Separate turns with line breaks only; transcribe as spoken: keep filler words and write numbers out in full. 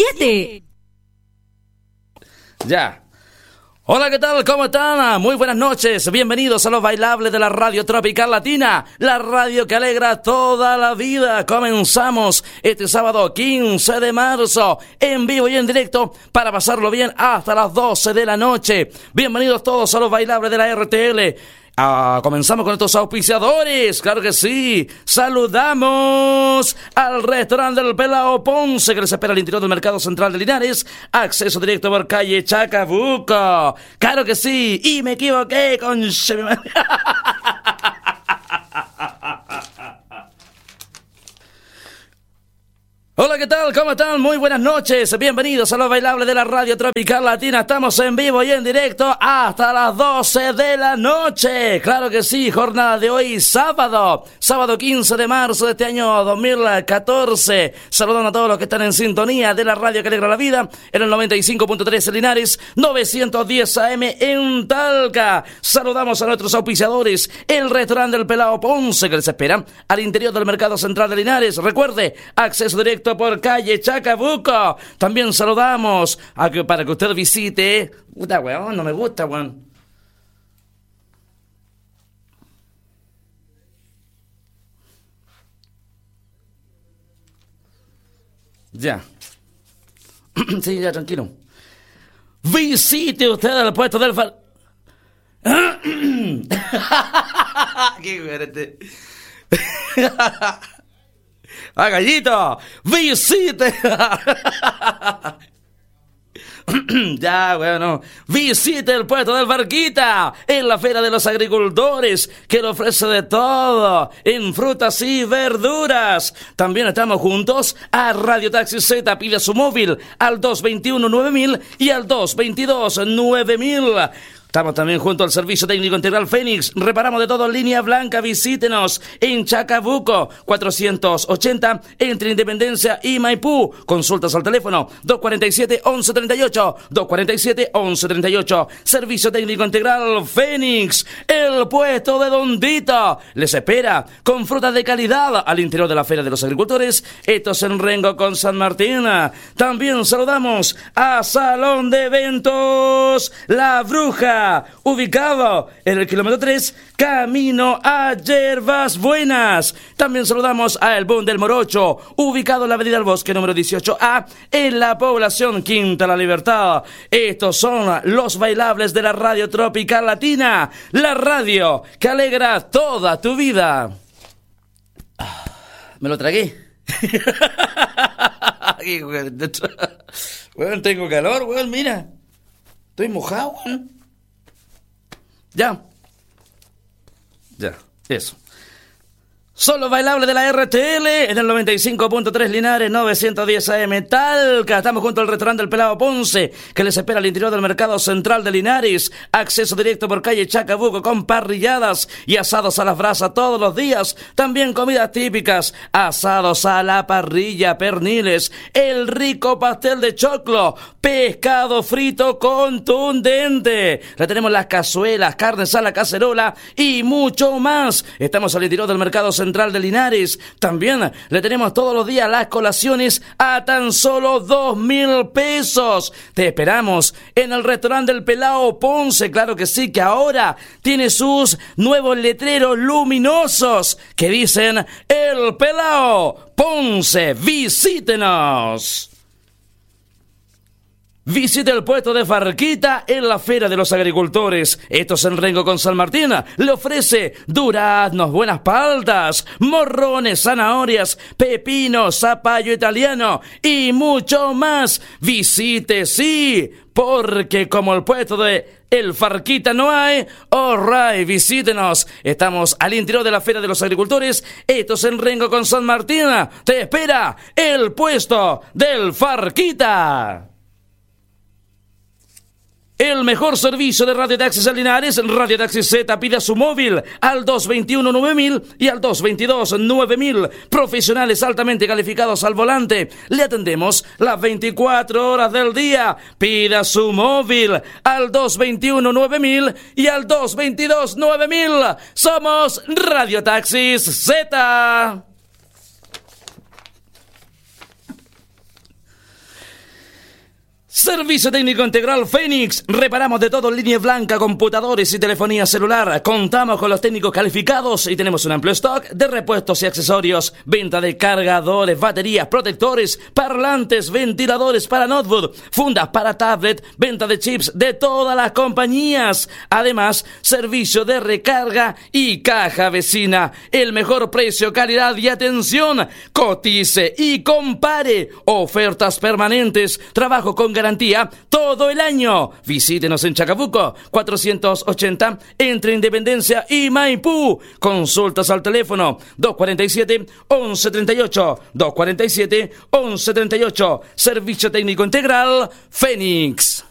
siete.
Ya. Hola, ¿qué tal? ¿Cómo están? Muy buenas noches. Bienvenidos a los bailables de la Radio Tropical Latina, la radio que alegra toda la vida. Comenzamos este sábado quince de marzo, en vivo y en directo, para pasarlo bien hasta las doce de la noche. Bienvenidos todos a los bailables de la R T L. Ah, comenzamos con estos auspiciadores, claro que sí. Saludamos al restaurante del Pelao Ponce, que les espera al interior del Mercado Central de Linares. Acceso directo por calle Chacabuco. Claro que sí, y me equivoqué con... Hola, ¿qué tal? ¿Cómo están? Muy buenas noches. Bienvenidos a los bailables de la Radio Tropical Latina. Estamos en vivo y en directo hasta las doce de la noche. Claro que sí, jornada de hoy, sábado. Sábado quince de marzo de este año dos mil catorce. Saludando a todos los que están en sintonía de la radio que alegra la vida. En el noventa y cinco punto tres en Linares, novecientos diez A M en Talca. Saludamos a nuestros auspiciadores. El restaurante del Pelao Ponce, que les espera al interior del Mercado Central de Linares. Recuerde, acceso directo por calle Chacabuco. También saludamos a que, para que usted visite. Puta, weón, no me gusta, weón. Ya. Sí, ya, tranquilo. Visite usted el puesto del fal... Qué fuerte. ¡Ah, gallito! ¡Visite! Ya, bueno. Visite el puesto del Barquita en la Feria de los Agricultores, que le ofrece de todo en frutas y verduras. También estamos juntos a Radio Taxi Z. Pide su móvil al dos veintiuno nueve mil y al dos veintidós nueve mil. Estamos también junto al Servicio Técnico Integral Fénix. Reparamos de todo en línea blanca. Visítenos en Chacabuco, cuatrocientos ochenta, entre Independencia y Maipú. Consultas al teléfono dos cuarenta y siete, once treinta y ocho, dos cuarenta y siete, once treinta y ocho. Servicio Técnico Integral Fénix, el puesto de Don Dito. Les espera con frutas de calidad al interior de la Feria de los Agricultores. Esto es en Rengo con San Martín. También saludamos a Salón de Eventos La Bruja, ubicado en el kilómetro tres, camino a Yerbas Buenas. También saludamos a El Boom del Morocho, ubicado en la avenida del Bosque número dieciocho A, en la población Quinta La Libertad. Estos son los bailables de la Radio Tropical Latina, la radio que alegra toda tu vida. Me lo tragué. Bueno, tengo calor, weón, mira. Estoy mojado, weón. Ya. Ya, eso. Solo bailable de la R T L en el noventa y cinco punto tres Linares, novecientos diez A M Talca. Estamos junto al restaurante El Pelao Ponce, que les espera al interior del Mercado Central de Linares. Acceso directo por calle Chacabuco con parrilladas y asados a las brasas todos los días. También comidas típicas, asados a la parrilla, perniles, el rico pastel de choclo, pescado frito contundente. Le tenemos las cazuelas, carnes a la cacerola y mucho más. Estamos al interior del Mercado Central Central de Linares. También le tenemos todos los días las colaciones a tan solo dos mil pesos. Te esperamos en el restaurante del Pelao Ponce. Claro que sí, que ahora tiene sus nuevos letreros luminosos que dicen El Pelao Ponce. Visítenos. Visite el puesto de Farquita en la Feria de los Agricultores. Esto es en Rengo con San Martín. Le ofrece duraznos, buenas paltas, morrones, zanahorias, pepinos, zapallo italiano y mucho más. Visite, sí, porque como el puesto de El Farquita no hay, alright, visítenos. Estamos al interior de la Feria de los Agricultores. Esto es en Rengo con San Martín. Te espera el puesto del Farquita. El mejor servicio de Radio Taxis en Linares, Radio Taxis Z. Pida su móvil al dos veintiuno nueve mil y al dos veintidós nueve mil. Profesionales altamente calificados al volante. Le atendemos las veinticuatro horas del día. Pida su móvil al dos veintiuno nueve mil y al dos veintidós nueve mil. Somos Radio Taxis Z. Servicio técnico integral Fénix. Reparamos de todo en línea blanca, computadores y telefonía celular. Contamos con los técnicos calificados y tenemos un amplio stock de repuestos y accesorios. Venta de cargadores, baterías, protectores, parlantes, ventiladores para notebook, fundas para tablet, venta de chips de todas las compañías. Además, servicio de recarga y caja vecina. El mejor precio, calidad y atención. Cotice y compare. Ofertas permanentes. Trabajo con garantía todo el año. Visítenos en Chacabuco, cuatrocientos ochenta, entre Independencia y Maipú. Consultas al teléfono dos cuarenta y siete, once treinta y ocho, dos cuarenta y siete, once treinta y ocho. Servicio técnico integral Fénix.